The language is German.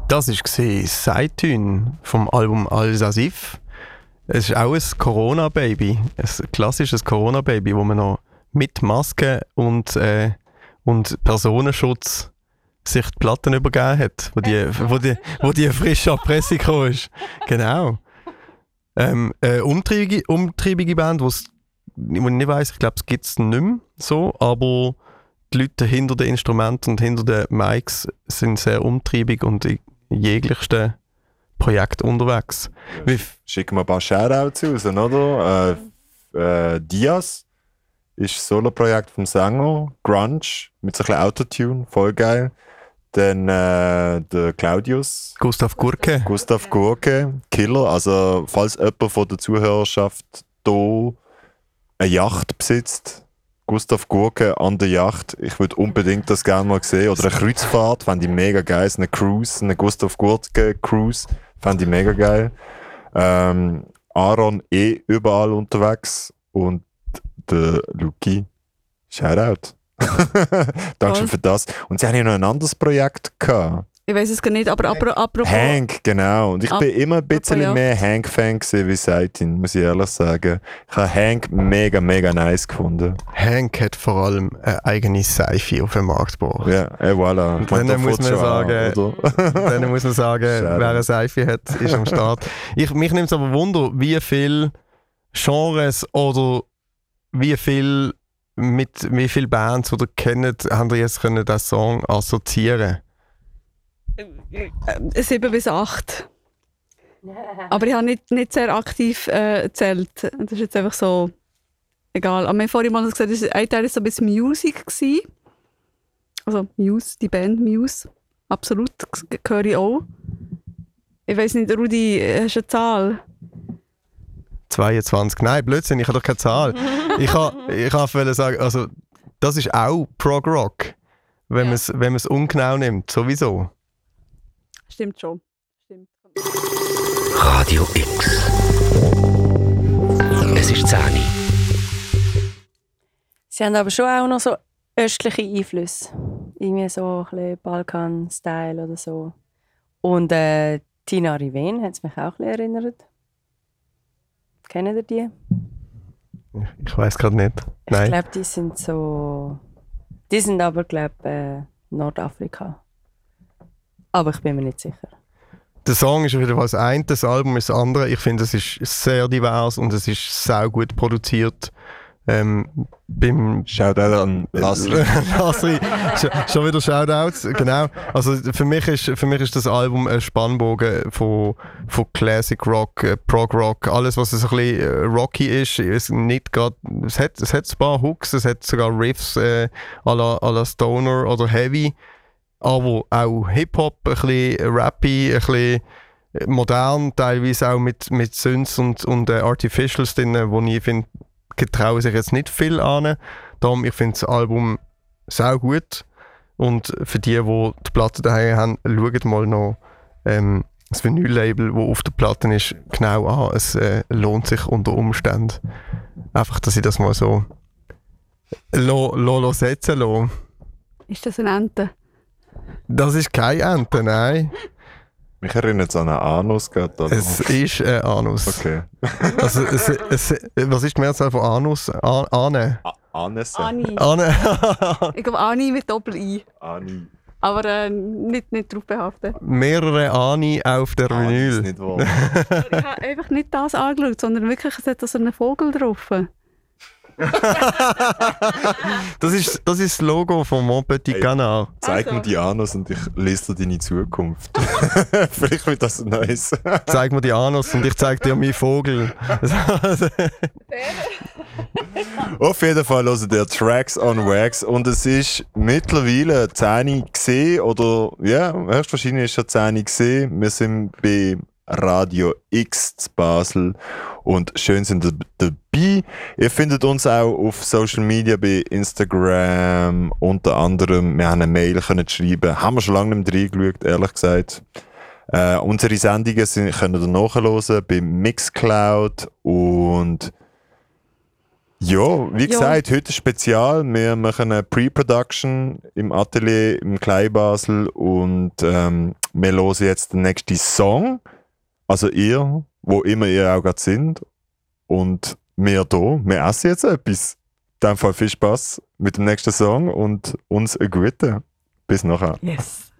Das war Seityn vom Album Al-Sasif. Es ist auch ein Corona-Baby, ein klassisches Corona-Baby, wo man noch mit Maske und Personenschutz sich die Platten übergeben hat, wo die frische Erpressung gekommen ist. Genau. Eine umtriebige Band, wo ich nicht weiss, ich glaube, es gibt es nicht mehr so, aber die Leute hinter den Instrumenten und hinter den Mics sind sehr umtriebig und in jeglichsten Projekt unterwegs. Schicken wir ein paar Shoutouts raus, oder? Diaz ist ein Solo-Projekt vom Sänger, Grunge, mit so ein bisschen Autotune, voll geil. Dann der Claudius. Gustav Gurke, Killer. Also falls jemand von der Zuhörerschaft hier eine Yacht besitzt, Gustav Gurke an der Yacht, ich würde unbedingt das gerne mal sehen. Oder eine Kreuzfahrt, fände ich mega geil. Eine Cruise, eine Gustav Gurke Cruise, fände ich mega geil. Aaron überall unterwegs und der Luki, Shoutout. Dankeschön für das. Und sie haben ja noch ein anderes Projekt gehabt. Ich weiß es gar nicht, aber apropos... Hank, genau. Und ich bin immer ein bisschen ja. mehr Hank-Fan wie Seityn, muss ich ehrlich sagen. Ich habe Hank mega, mega nice gefunden. Hank hat vor allem eine eigene Seife auf den Markt gebracht. Ja, voilà. Und dann muss man sagen, wer eine Seife hat, ist am Start. Mich nimmt es aber Wunder, wie viele Genres oder wie viele Bands oder kennt, haben ihr jetzt können diesen Song assoziieren? 7 bis 8. Aber ich habe nicht sehr aktiv gezählt. Das ist jetzt einfach so egal. Aber wir haben vorhin mal gesagt, ein Teil war so ein bisschen Music gewesen. Also Muse, die Band Muse. Absolut, das höre ich auch. Ich weiss nicht, Rudi, hast du eine Zahl? 22. Nein, Blödsinn, ich habe doch keine Zahl. Ich wollte sagen, also, das ist auch Prog-Rock, wenn man es ungenau nimmt, sowieso. Stimmt schon. Stimmt. Radio X. Es ist 10 Uhr. Sie haben aber schon auch noch so östliche Einflüsse. Irgendwie so ein bisschen Balkan-Style oder so. Und Tina Riven hat es mich auch ein bisschen erinnert. Kennen ihr die? Ich weiß gerade nicht. Nein. Ich glaube, die sind so... Die sind aber, glaube ich, Nordafrika. Aber ich bin mir nicht sicher. Der Song ist wieder das eine, das Album ist das andere. Ich finde, es ist sehr divers und es ist sehr gut produziert. Beim Shoutout an Lasri. Lasri. Schon wieder Shoutouts, genau. Also für mich ist das Album ein Spannbogen von Classic Rock, Prog Rock, alles was so ein bisschen rocky ist. Es hat ein paar Hooks, es hat sogar Riffs à la Stoner oder Heavy, aber auch Hip-Hop, ein bisschen Rappy, ein bisschen modern, teilweise auch mit Synths und Artificials drin, wo ich finde, getrauen sich jetzt nicht viel an. Darum, ich finde das Album sehr gut. Und für die die Platte daheim haben, schaut mal noch das Vinyl-Label, das auf der Platte ist, genau an. Es lohnt sich unter Umständen. Einfach, dass ich das mal so setzen lasse. Ist das eine Ente? Das ist keine Ente, nein. Mich erinnert es an einen Anus gerade. Es ist ein Anus. Okay. Also, was ist die Mehrzahl von Anus? Ane. Anes. Ani. Ich glaube Ani mit Doppel-I. Ani. Aber nicht drauf behaften. Mehrere Ani auf der Vinyl. Ist nicht wahr. Ich habe einfach nicht das angeschaut, sondern wirklich, es hat so einen Vogel drauf. Das ist das Logo von Mon Petit Canard. Zeig mir die Anus und ich lese dir deine Zukunft. Vielleicht wird das nice. Zeig mir die Anus und ich zeig dir meinen Vogel. Auf jeden Fall hören der Tracks on Wax und es ist mittlerweile 10 Uhr gesehen oder ja, höchstwahrscheinlich ist schon 10 Uhr gesehen. Wir sind bei Radio X zu Basel und schön sind ihr dabei. Ihr findet uns auch auf Social Media bei Instagram unter anderem. Wir haben eine Mail können schreiben, haben wir schon lange nicht mehr reingeschaut, ehrlich gesagt. Unsere Sendungen könnt ihr nachhören bei Mixcloud und ja, wie gesagt, heute ist Spezial. Wir machen eine Pre-Production im Atelier im Kleinbasel und wir hören jetzt den nächsten Song. Also ihr, wo immer ihr auch gerade sind. Und wir hier, wir essen jetzt etwas. In dem Fall viel Spaß mit dem nächsten Song und uns einen guten. Bis nachher. Yes.